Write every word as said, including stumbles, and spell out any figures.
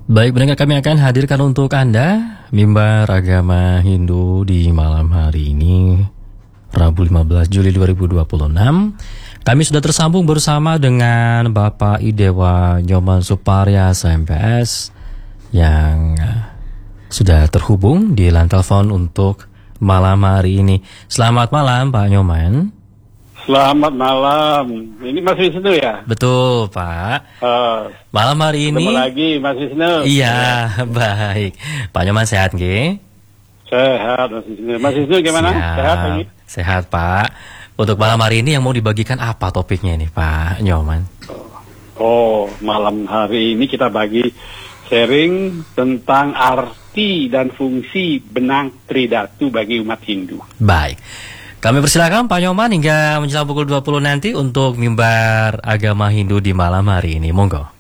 Baik, pendengar, kami akan hadirkan untuk Anda mimbar agama Hindu di malam hari ini, Rabu lima belas Juli dua ribu dua puluh enam. Kami sudah tersambung bersama dengan Bapak Idewa Nyoman Suparya S M P S yang sudah terhubung di line telepon untuk malam hari ini. Selamat malam Pak Nyoman. Selamat malam. Ini Mas Wisnu ya? Betul Pak. Uh, malam hari ini. Ketemu lagi Mas Wisnu. Iya, ya. Baik. Pak Nyoman sehat nggih? Sehat Mas Wisnu. Mas Wisnu gimana? Siap. Sehat lagi? Sehat Pak. Untuk malam hari ini yang mau dibagikan apa topiknya ini Pak Nyoman? Oh, oh malam hari ini kita bagi sharing tentang arti dan fungsi benang tridatu bagi umat Hindu. Baik. Kami persilakan Pak Nyoman hingga menjelang pukul dua puluh nanti untuk mimbar agama Hindu di malam hari ini. Monggo.